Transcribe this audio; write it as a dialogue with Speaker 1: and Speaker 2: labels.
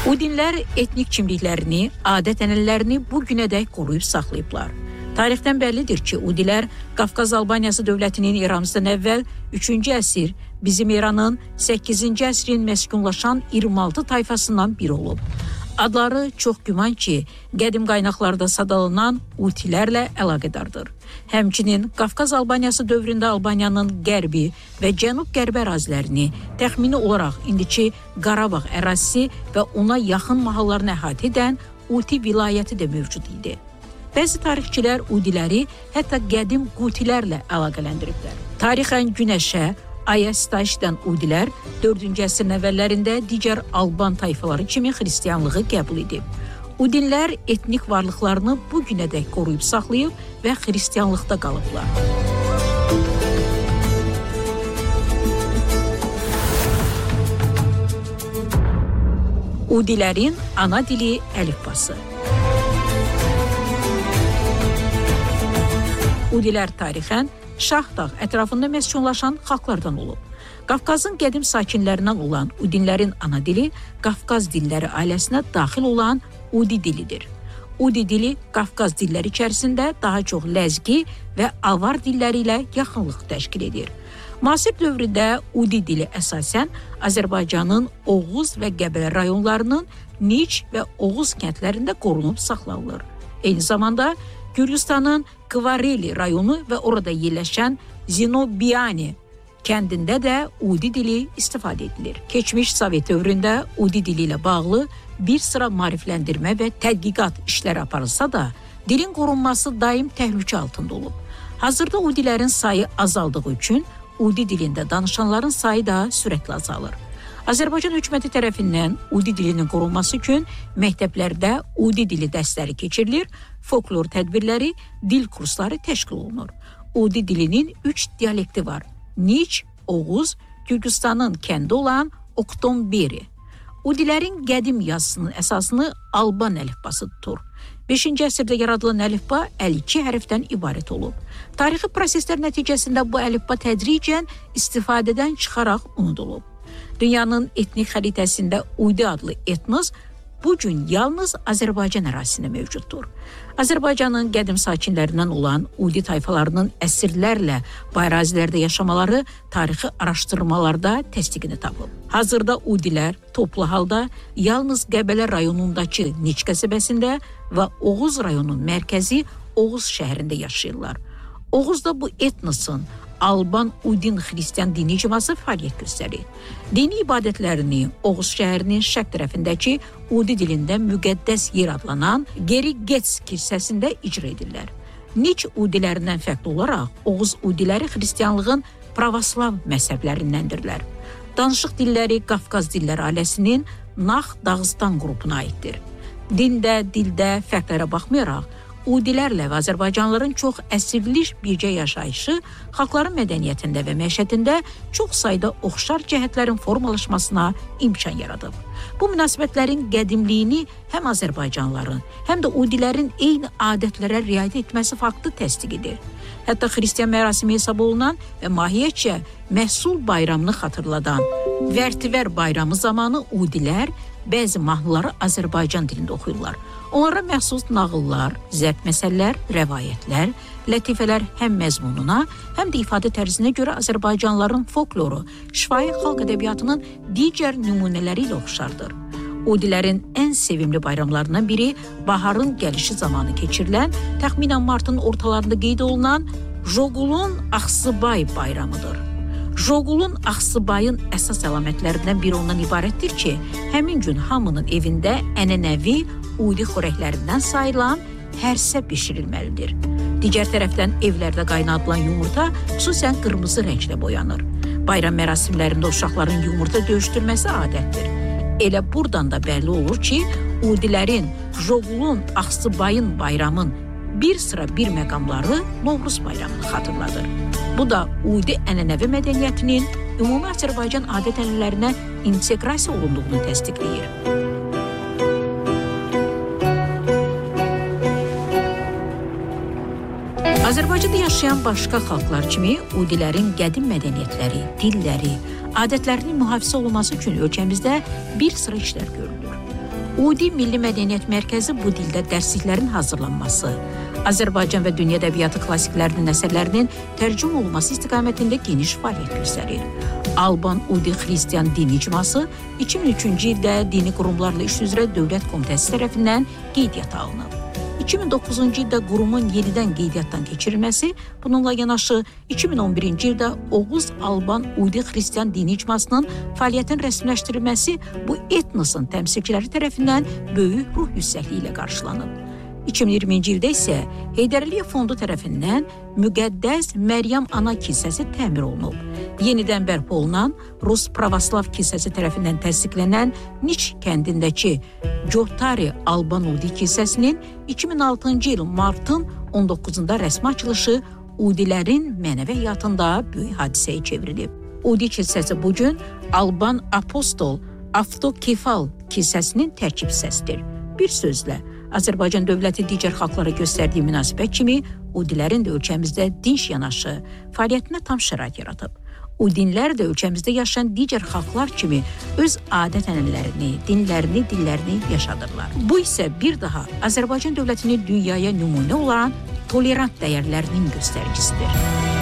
Speaker 1: Udinlər etnik kimliklərini, adət-ənənələrini bu günədək qoruyub saxlayıblar. Tarixdən bəllidir ki, Udilər Qafqaz Albaniyası dövlətinin eramızdan əvvəl 3-cü əsr, bizim İranın 8-ci əsrin məskunlaşan 26 tayfasından biri olub. Adları çox güman ki, qədim qaynaqlarda sadalanan Utilərlə əlaqədardır. Həmçinin Qafqaz Albaniyası dövründə Albaniyanın qərbi və cənub-qərbi ərazilərini, təxmini olaraq indiki Qarabağ ərazisi və ona yaxın mahallarını əhatə edən Uti vilayəti də mövcud idi. Bəzi tarixçilər Udiləri hətta qədim Qutilərlə əlaqələndiriblər. Tarixən günəşə, aya sitayiş edən Udilər 4-cü əsrin əvvəllərində digər Alban tayfaları kimi xristianlığı qəbul edib. Udinlər etnik varlıqlarını bu günədək qoruyub saxlayıb və xristianlıqda qalıblar. Udilərin ana dili əlifbası. Udilər tarixən Şahdağ ətrafında məskunlaşan xalqlardan olub. Qafqazın qədim sakinlərindən olan Udinlərin ana dili Qafqaz dilləri ailəsinə daxil olan Udi dilidir. Udi dili Qafqaz dilləri içərisində daha çox ləzgi və avar dilləri ilə yaxınlıq təşkil edir. Müasir dövrdə Udi dili əsasən Azərbaycanın Oğuz və Qəbələ rayonlarının Niç və Oğuz kəndlərində qorunub saxlanılır. Eyni zamanda Gürcüstanın Kvareli rayonu və orada yerləşən Zinobiyani kəndində də Udi dili istifadə edilir. Keçmiş Sovet dövründə Udi dili ilə bağlı bir sıra maarifləndirmə və tədqiqat işləri aparılsa da, dilin qorunması daim təhlükə altında olub. Hazırda Udilərin sayı azaldığı üçün Udi dilində danışanların sayı da sürətlə azalır. Azərbaycan hökuməti tərəfindən Udi dilinin qorunması üçün məktəblərdə Udi dili dərsləri keçirilir, folklor tədbirləri, dil kursları təşkil olunur. Udi dilinin 3 dialekti var. Niç, Oğuz, Gürcüstanın kəndi olan Oktomberi. Udilərin qədim yazısının əsasını Alban əlifbası tutur. 5-ci əsrdə yaradılan əlifba 52 hərfdən ibarət olub. Tarixi proseslər nəticəsində bu əlifba tədricən istifadədən çıxaraq unudulub. Dünyanın etnik xəritəsində Udi adlı etnos bu gün yalnız Azərbaycan ərazisində mövcuddur. Azərbaycanın qədim sakinlərindən olan Udi tayfalarının əsrlərlə bu ərazilərdə yaşamaları tarixi araşdırmalarda təsdiqini tapıb. Hazırda Udilər toplu halda yalnız Qəbələ rayonundakı Niç qəsəbəsində və Oğuz rayonunun mərkəzi Oğuz şəhərində yaşayırlar. Oğuzda bu etnosun Alban Udin xristian dini icması fəaliyyət göstərir. Dini ibadətlərini Oğuz şəhərinin şərq tərəfindəki Udi dilində müqəddəs yer adlanan Gerigets kilsəsində icra edirlər. Niç Udilərindən fərqli olaraq Oğuz Udiləri xristianlığın pravoslav məzhəblərindəndirlər. Danışıq dilləri Qafqaz dilləri ailəsinin Nax-Dağıstan qrupuna aiddir. Dində, dildə fərqlərə baxmayaraq, Udilərlə və Azərbaycanlıların çox əsirlik birgə yaşayışı xalqların mədəniyyətində və məişətində çox sayda oxşar cəhətlərin formalaşmasına imkan yaradıb. Bu münasibətlərin qədimliyini həm Azərbaycanlıların, həm də Udilərin eyni adətlərə riayət etməsi faktı təsdiq edir. Hətta xristian mərasimi hesab olunan və mahiyyətcə məhsul bayramını xatırladan Vərtivər bayramı zamanı Udilər bəzi mahnıları Azərbaycan dilində oxuyurlar. Onlara məxsus nağıllar, zərb məsələlər, rəvayətlər, lətifələr həm məzmununa, həm də ifadə tərzinə görə Azərbaycanlıların folkloru, şifahi xalq ədəbiyyatının digər nümunələri ilə oxşardır. Udilərin ən sevimli bayramlarından biri baharın gəlişi zamanı keçirilən, təxminən martın ortalarında qeyd olunan Joqulun Axsıbay bayramıdır. Joqulun Axsıbayın əsas əlamətlərindən biri ondan ibarətdir ki, həmin gün hamının evində ənənəvi Udi xörəklərindən sayılan hərsə bişirilməlidir. Digər tərəfdən evlərdə qaynadılan yumurta xüsusən qırmızı rənglə boyanır. Bayram mərasimlərində uşaqların yumurta döyüşdürməsi adətdir. Elə buradan da bəlli olur ki, Udilərin Joqulun Axsıbayın bayramın bir sıra bir məqamları Novruz bayramını xatırladır. Bu da Udi ənənəvi mədəniyyətinin ümumi Azərbaycan adət-ənənələrinə inteqrasiya olunduğunu təsdiqləyir. Azərbaycanda yaşayan başqa xalqlar kimi Udilərin qədim mədəniyyətləri, dilləri, adətlərinin mühafizə olunması üçün ölkəmizdə bir sıra işlər görülür. UDI Milli Mədəniyyət Mərkəzi bu dildə dərsliklərin hazırlanması, Azərbaycan və dünya ədəbiyyatı klassiklərinin əsərlərinin tərcümə olunması istiqamətində geniş fəaliyyət göstərir. Alban UDI Xristian Dini İcması 2003-cü ildə dini qurumlarla iş üzrə Dövlət Komitəsi tərəfindən qeydiyyata alınıb. 2009-cu ildə qurumun yenidən qeydiyyatdan keçirilməsi, bununla yanaşı 2011-ci ildə Oğuz Alban UDI Xristian Dini İcmasının fəaliyyətin rəsmiləşdirilməsi bu etnosun təmsilçiləri tərəfindən böyük ruh yüksəkliyi ilə qarşılanıb. 2020-ci ildə isə Heydər Əliyev Fondu tərəfindən Müqəddəs Məryəm Ana kilsəsi təmir olunub. Yenidən bərpa olunan Rus Pravoslav kilsəsi tərəfindən təsdiqlənən Niç kəndindəki Cotari Alban UDI kilsəsinin 2006-cı il martın 19-da rəsmi açılışı UDIlərin mənəvi həyatında böyük hadisəyə çevrilib. UDI kilsəsi bugün Alban Apostol Avtokefal kilsəsinin tərkib hissəsidir. Bir sözlə, Azərbaycan dövləti digər xalqlara göstərdiyi münasibət kimi UDIlərin də ölkəmizdə dinc yanaşı fəaliyyətinə tam şərait yaratıb. O dinlər də ölkəmizdə yaşayan digər xalqlar kimi öz adət-ənənələrini, dillərini yaşadırlar. Bu isə bir daha Azərbaycan dövlətinin dünyaya nümunə olan tolerant dəyərlərinin göstəricisidir.